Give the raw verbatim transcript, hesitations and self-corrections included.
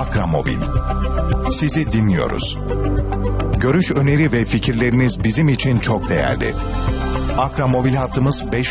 Akramobil. Sizi dinliyoruz. Görüş, öneri ve fikirleriniz bizim için çok değerli. Akramobil hattımız beş